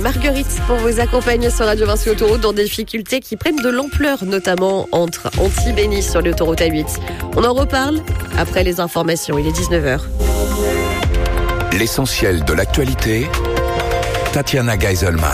Marguerite pour vous accompagner sur Radio Vinci Autoroute dans des difficultés qui prennent de l'ampleur, notamment entre Antibes-Bénis sur l'autoroute A8. On en reparle après les informations, il est 19h. L'essentiel de l'actualité, Tatiana Geiselman.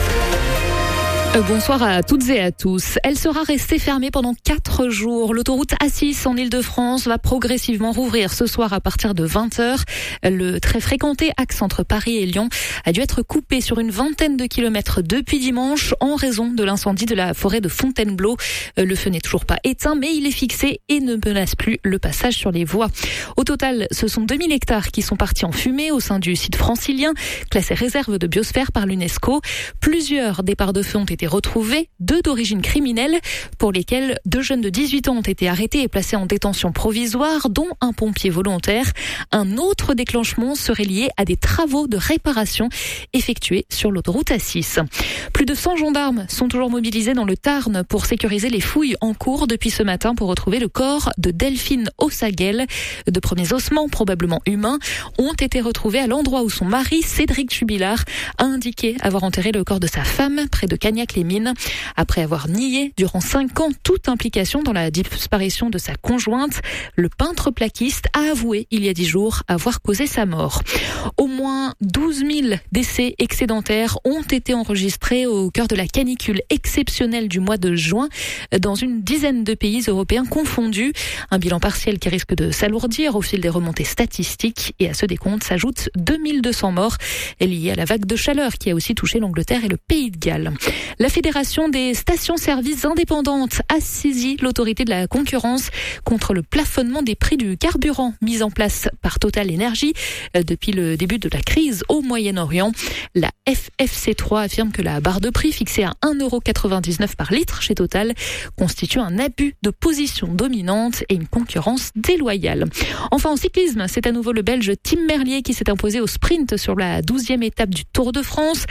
Bonsoir à toutes et à tous. Elle sera restée fermée pendant 4 jours. L'autoroute A6 en Ile-de-France va progressivement rouvrir ce soir à partir de 20h. Le très fréquenté axe entre Paris et Lyon a dû être coupé sur une vingtaine de kilomètres depuis dimanche en raison de l'incendie de la forêt de Fontainebleau. Le feu n'est toujours pas éteint, mais il est fixé et ne menace plus le passage sur les voies. Au total, ce sont 2000 hectares qui sont partis en fumée au sein du site francilien, classé réserve de biosphère par l'UNESCO. Plusieurs départs de feu ont été retrouvés, 2 d'origine criminelle, pour lesquels 2 jeunes de 18 ans ont été arrêtés et placés en détention provisoire, dont un pompier volontaire. Un autre déclenchement serait lié à des travaux de réparation effectués sur l'autoroute A6. Plus de 100 gendarmes sont toujours mobilisés dans le Tarn pour sécuriser les fouilles en cours depuis ce matin pour retrouver le corps de Delphine Ossaguel. De premiers ossements, probablement humains, ont été retrouvés à l'endroit où son mari, Cédric Jubilard, a indiqué avoir enterré le corps de sa femme près de Cagnac-les-Mines. Après avoir nié durant 5 ans toute implication dans la disparition de sa conjointe, le peintre plaquiste a avoué il y a 10 jours avoir causé sa mort. Au moins 12 000 décès excédentaires ont été enregistrés au cœur de la canicule exceptionnelle du mois de juin dans une dizaine de pays européens confondus. Un bilan partiel qui risque de s'alourdir au fil des remontées statistiques, et à ce décompte s'ajoutent 2200 morts liés à la vague de chaleur qui a aussi touché l'Angleterre et le Pays de Galles. La Fédération des stations-service indépendantes a saisi l'autorité de la concurrence contre le plafonnement des prix du carburant mis en place par Total Energy depuis le début de la crise au Moyen-Orient. La FFC3 affirme que la barre de prix fixée à 1,99€ par litre chez Total constitue un abus de position dominante et une concurrence déloyale. Enfin, en cyclisme, c'est à nouveau le Belge Tim Merlier qui s'est imposé au sprint sur la 12e étape du Tour de France.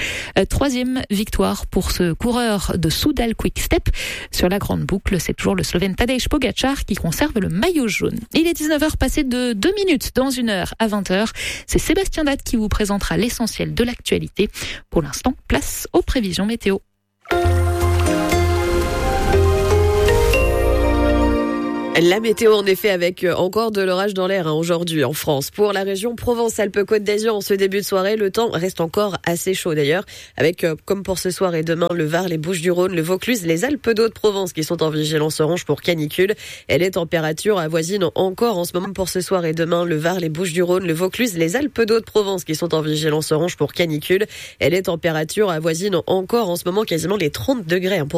3e victoire pour ce coureur de Soudal Quick Step. Sur la grande boucle, c'est toujours le Slovène Tadej Pogačar qui conserve le maillot jaune. Il est 19h passé de 2 minutes dans 1 heure à 20h. C'est Sébastien Date qui vous présentera l'essentiel de l'actualité. Pour l'instant, place aux prévisions météo. La météo, en effet, avec encore de l'orage dans l'air aujourd'hui en France. Pour la région Provence-Alpes-Côte d'Azur, en ce début de soirée, le temps reste encore assez chaud d'ailleurs, avec, comme pour ce soir et demain, le Var, les Bouches-du-Rhône, le Vaucluse, les Alpes-d'Haute-Provence qui sont en vigilance orange pour canicule. Et les températures avoisinent encore en ce moment pour ce soir et demain, le Var, les Bouches-du-Rhône, le Vaucluse, les Alpes-d'Haute-Provence qui sont en vigilance orange pour canicule. Et les températures avoisinent encore en ce moment quasiment les 30 degrés.